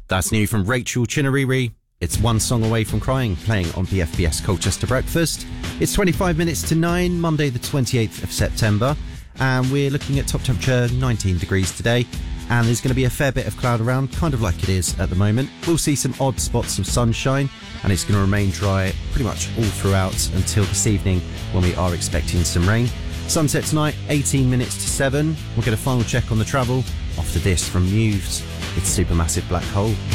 That's new from Rachel Chinariri. It's One Song Away from Crying, playing on BFBS Colchester Breakfast. It's 25 minutes to 9, Monday the 28th of September, and we're looking at top temperature 19 degrees today, and there's going to be a fair bit of cloud around, kind of like it is at the moment. We'll see some odd spots of sunshine, and it's going to remain dry pretty much all throughout until this evening when we are expecting some rain. Sunset tonight, 18 minutes to 7. We'll get a final check on the travel after this from Muse. It's Supermassive Black Hole.